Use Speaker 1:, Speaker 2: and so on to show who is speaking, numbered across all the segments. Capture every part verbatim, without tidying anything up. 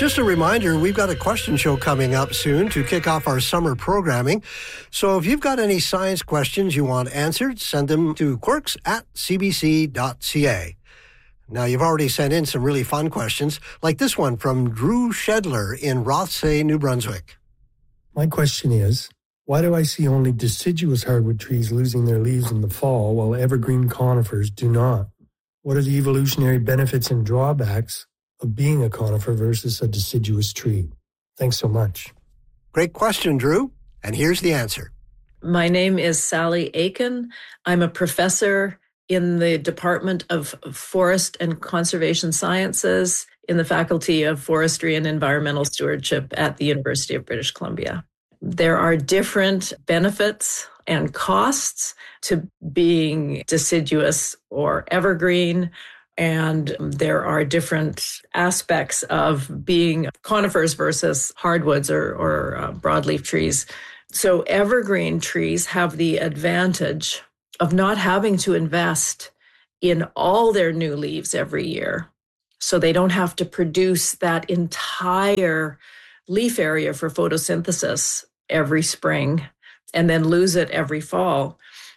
Speaker 1: Just a reminder, we've got a question show coming up soon to kick off our summer programming. So if you've got any science questions you want answered, send them to quirks at c b c dot c a. Now, you've already sent in some really fun questions, like this one from Drew Shedler in Rothsay, New Brunswick.
Speaker 2: My question is, why do I see only deciduous hardwood trees losing their leaves in the fall while evergreen conifers do not? What are the evolutionary benefits and drawbacks of being a conifer versus a deciduous tree? Thanks so much.
Speaker 1: Great question, Drew. And here's the answer.
Speaker 3: My name is Sally Aiken. I'm a professor in the Department of Forest and Conservation Sciences in the Faculty of Forestry and Environmental Stewardship at the University of British Columbia. There are different benefits and costs to being deciduous or evergreen, and there are different aspects of being conifers versus hardwoods or, or uh, broadleaf trees. So evergreen trees have the advantage of not having to invest in all their new leaves every year. So they don't have to produce that entire leaf area for photosynthesis every spring and then lose it every fall.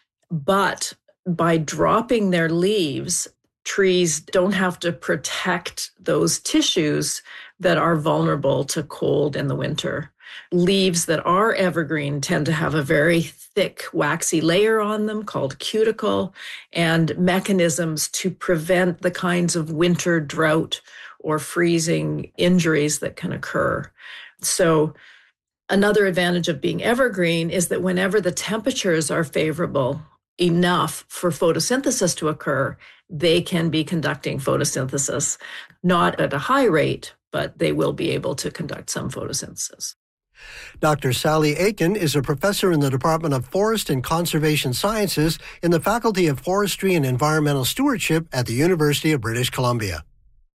Speaker 3: But by dropping their leaves, trees don't have to protect those tissues that are vulnerable to cold in the winter. Leaves that are evergreen tend to have a very thick, waxy layer on them called cuticle, and mechanisms to prevent the kinds of winter drought or freezing injuries that can occur. So another advantage of being evergreen is that whenever the temperatures are favorable enough for photosynthesis to occur, they can be conducting photosynthesis, not at a high rate, but they will be able to conduct some photosynthesis.
Speaker 1: Doctor Sally Aiken is a professor in the Department of Forest and Conservation Sciences in the Faculty of Forestry and Environmental Stewardship at the University of British Columbia.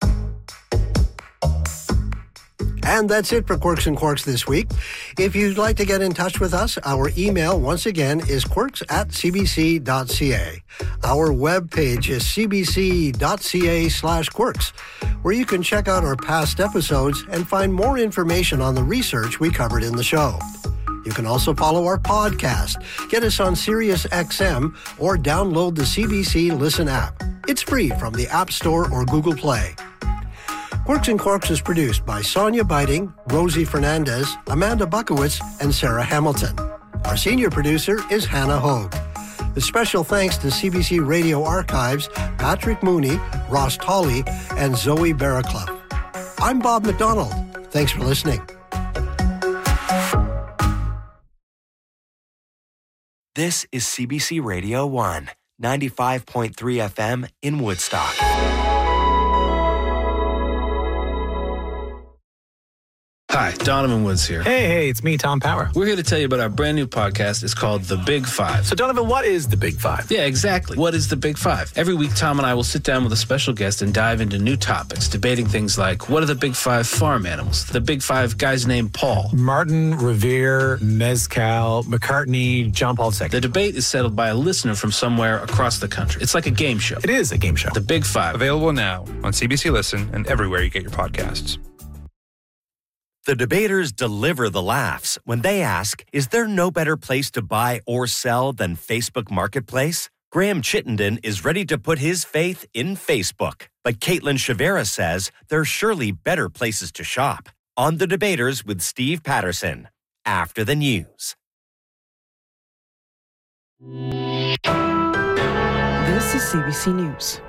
Speaker 1: And that's it for Quirks and Quarks this week. If you'd like to get in touch with us, our email, once again, is quirks at c b c dot c a. Our webpage is c b c dot c a slash quirks, where you can check out our past episodes and find more information on the research we covered in the show. You can also follow our podcast, get us on Sirius X M, or download the C B C Listen app. It's free from the App Store or Google Play. Quirks and Quarks is produced by Sonia Biting, Rosie Fernandez, Amanda Buckowitz, and Sarah Hamilton. Our senior producer is Hannah Hogue. The special thanks to C B C Radio Archives, Patrick Mooney, Ross Tolley, and Zoe Barraclough. I'm Bob McDonald. Thanks for listening.
Speaker 4: This is C B C Radio one, ninety-five point three F M in Woodstock.
Speaker 5: Hi, Donovan Woods here.
Speaker 6: Hey, hey, it's me, Tom Power.
Speaker 5: We're here to tell you about our brand new podcast. It's called The Big Five.
Speaker 6: So, Donovan, what is The Big Five?
Speaker 5: Yeah, exactly. What is The Big Five? Every week, Tom and I will sit down with a special guest and dive into new topics, debating things like, what are the Big Five farm animals? The Big Five guys named Paul.
Speaker 6: Martin, Revere, Mezcal, McCartney, John Paul the Second.
Speaker 5: The debate is settled by a listener from somewhere across the country. It's like a game show.
Speaker 6: It is a game show.
Speaker 5: The Big Five.
Speaker 7: Available now on C B C Listen and everywhere you get your podcasts.
Speaker 4: The debaters deliver the laughs when they ask, is there no better place to buy or sell than Facebook Marketplace? Graham Chittenden is ready to put his faith in Facebook. But Caitlin Shavera says there's surely better places to shop. On The Debaters with Steve Patterson, after the news.
Speaker 8: This is C B C News.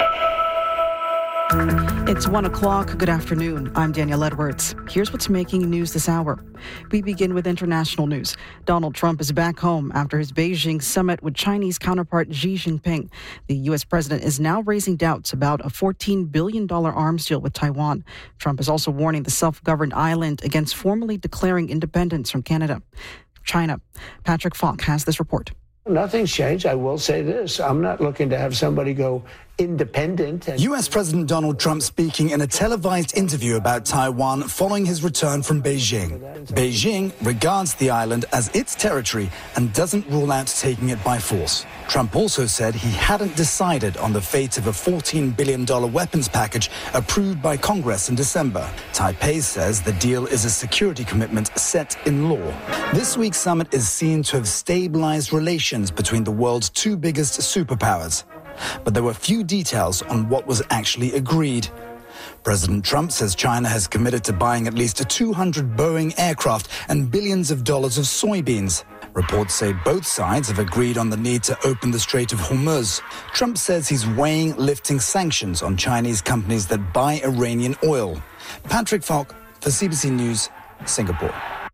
Speaker 8: It's one o'clock. Good afternoon. I'm Danielle Edwards. Here's what's making news this hour. We begin with international news. Donald Trump is back home after his Beijing summit with Chinese counterpart Xi Jinping. The U S president is now raising doubts about a fourteen billion dollars arms deal with Taiwan. Trump is also warning the self-governed island against formally declaring independence from Canada. China. Patrick Falk has this report.
Speaker 9: Nothing's changed. I will say this. I'm not looking to have somebody go independent. And
Speaker 10: U S President Donald Trump speaking in a televised interview about Taiwan following his return from Beijing. Beijing regards the island as its territory and doesn't rule out taking it by force. Trump also said he hadn't decided on the fate of a fourteen billion dollars weapons package approved by Congress in December. Taipei says the deal is a security commitment set in law. This week's summit is seen to have stabilized relations between the world's two biggest superpowers. But there were few details on what was actually agreed. President Trump says China has committed to buying at least two hundred Boeing aircraft and billions of dollars of soybeans. Reports say both sides have agreed on the need to open the Strait of Hormuz. Trump says he's weighing lifting sanctions on Chinese companies that buy Iranian oil. Patrick Falk for C B C News, Singapore.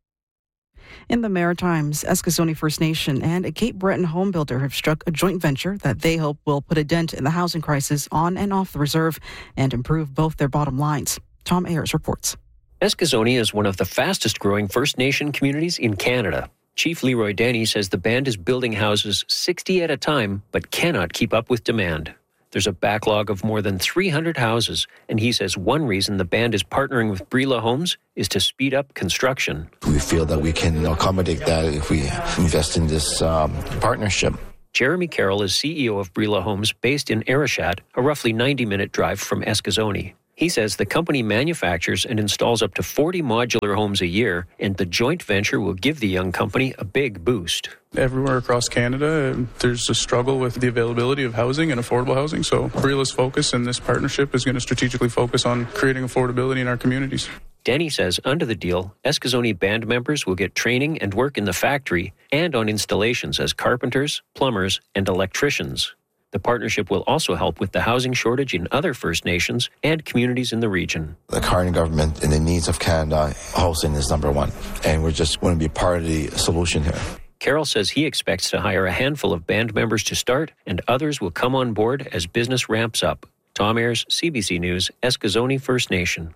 Speaker 8: In the Maritimes, Eskasoni First Nation and a Cape Breton home builder have struck a joint venture that they hope will put a dent in the housing crisis on and off the reserve and improve both their bottom lines. Tom Ayers reports.
Speaker 11: Eskasoni is one of the fastest growing First Nation communities in Canada. Chief Leroy Denny says the band is building houses sixty at a time, but cannot keep up with demand. There's a backlog of more than three hundred houses, and he says one reason the band is partnering with Brila Homes is to speed up construction.
Speaker 12: We feel that we can accommodate that if we invest in this um, partnership.
Speaker 11: Jeremy Carroll is C E O of Brila Homes based in Arichat, a roughly ninety-minute drive from Eskasoni. He says the company manufactures and installs up to forty modular homes a year, and the joint venture will give the young company a big boost.
Speaker 13: Everywhere across Canada, there's a struggle with the availability of housing and affordable housing. So Brila's focus in this partnership is going to strategically focus on creating affordability in our communities.
Speaker 11: Denny says under the deal, Eskasoni band members will get training and work in the factory and on installations as carpenters, plumbers, and electricians. The partnership will also help with the housing shortage in other First Nations and communities in the region.
Speaker 12: The current government and the needs of Canada, housing is number one, and we're just going to be part of the solution here.
Speaker 11: Carroll says he expects to hire a handful of band members to start, and others will come on board as business ramps up. Tom Ayers, C B C News, Eskasoni First Nation.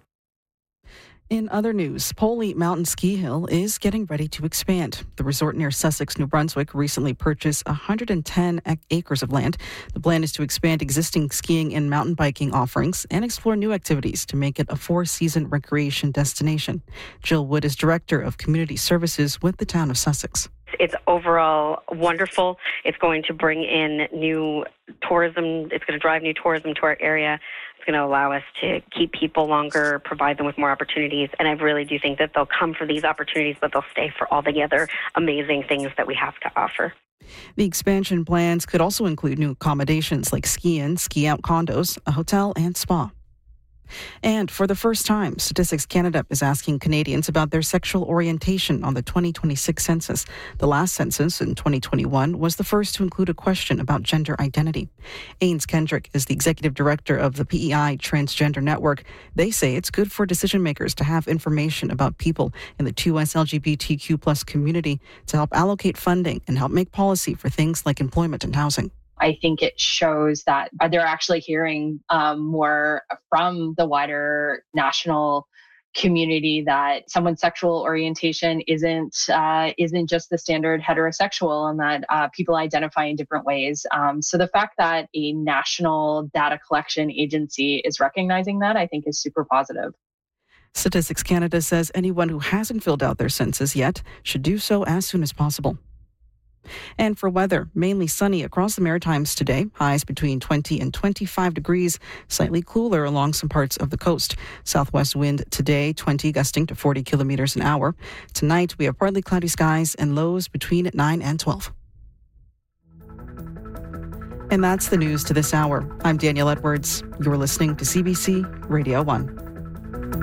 Speaker 8: In other news, Poli Mountain Ski Hill is getting ready to expand. The resort near Sussex, New Brunswick, recently purchased one hundred ten acres of land. The plan is to expand existing skiing and mountain biking offerings and explore new activities to make it a four-season recreation destination. Jill Wood is Director of Community Services with the town of Sussex.
Speaker 14: It's overall wonderful. It's going to bring in new tourism. It's going to drive new tourism to our area. It's going to allow us to keep people longer, provide them with more opportunities. And I really do think that they'll come for these opportunities, but they'll stay for all the other amazing things that we have to offer.
Speaker 8: The expansion plans could also include new accommodations like ski-in, ski-out condos, a hotel, and spa. And for the first time, Statistics Canada is asking Canadians about their sexual orientation on the twenty twenty-six census. The last census in twenty twenty-one was the first to include a question about gender identity. Ains Kendrick is the executive director of the P E I Transgender Network. They say it's good for decision makers to have information about people in the two S L G B T Q plus community to help allocate funding and help make policy for things like employment and housing.
Speaker 15: I think it shows that they're actually hearing um, more from the wider national community that someone's sexual orientation isn't uh, isn't just the standard heterosexual, and that uh, people identify in different ways. Um, so the fact that a national data collection agency is recognizing that, I think, is super positive.
Speaker 8: Statistics Canada says anyone who hasn't filled out their census yet should do so as soon as possible. And for weather, mainly sunny across the Maritimes today, highs between twenty and twenty-five degrees, slightly cooler along some parts of the coast. Southwest wind today, twenty gusting to forty kilometers an hour. Tonight, we have partly cloudy skies and lows between nine and twelve. And that's the news to this hour. I'm Danielle Edwards. You're listening to C B C Radio one.